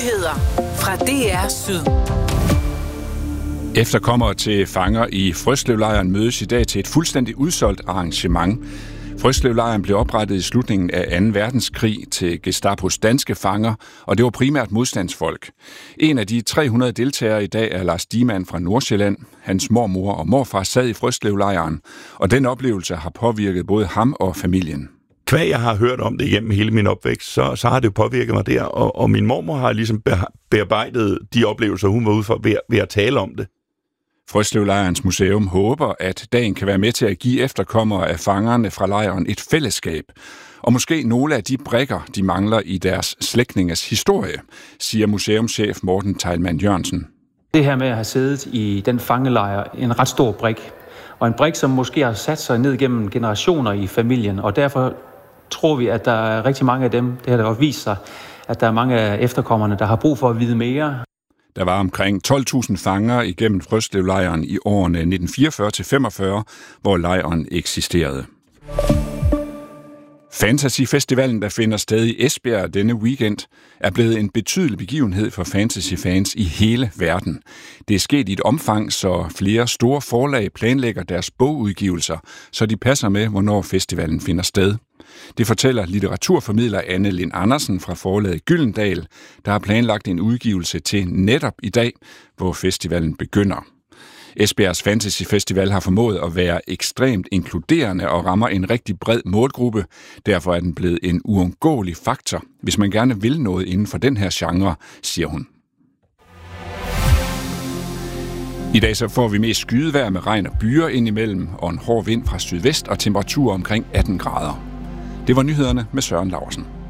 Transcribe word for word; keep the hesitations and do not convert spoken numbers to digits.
Nyheder fra D R Syd. Efterkommere til fanger i Frøslevlejren mødes i dag til et fuldstændig udsolgt arrangement. Frøslevlejren blev oprettet i slutningen af anden verdenskrig til Gestapos danske fanger, og det var primært modstandsfolk. En af de tre hundrede deltagere i dag er Lars Diemann fra Nordsjælland. Hans mormor og morfar sad i Frøslevlejren, og den oplevelse har påvirket både ham og familien. Kvæg jeg har hørt om det igennem hele min opvækst, så, så har det jo påvirket mig der, og, og min mormor har ligesom bearbejdet de oplevelser, hun var ude for ved, ved at tale om det. Frøslevlejrens museum håber, at dagen kan være med til at give efterkommere af fangerne fra lejren et fællesskab, og måske nogle af de brikker, de mangler i deres slægtninges historie, siger museumschef Morten Teilmann Jørgensen. Det her med at have siddet i den fangelejr, en ret stor brik, og en brik, som måske har sat sig ned gennem generationer i familien, og derfor tror vi, at der er rigtig mange af dem, det har da også vist sig, at der er mange af efterkommerne, der har brug for at vide mere. Der var omkring tolv tusind fanger igennem Frøslevlejren i årene nitten fireogfyrre til femogfyrre, hvor lejren eksisterede. Fantasyfestivalen, der finder sted i Esbjerg denne weekend, er blevet en betydelig begivenhed for fantasyfans i hele verden. Det er sket i et omfang, så flere store forlag planlægger deres bogudgivelser, så de passer med, hvornår festivalen finder sted. Det fortæller litteraturformidler Anne Lind Andersen fra forlaget Gyldendal, der har planlagt en udgivelse til netop i dag, hvor festivalen begynder. Esbjergs Fantasyfestival har formået at være ekstremt inkluderende og rammer en rigtig bred målgruppe. Derfor er den blevet en uundgåelig faktor, hvis man gerne vil noget inden for den her genre, siger hun. I dag så får vi mest skydevejr med regn og byer indimellem, og en hård vind fra sydvest og temperaturer omkring atten grader. Det var nyhederne med Søren Laursen.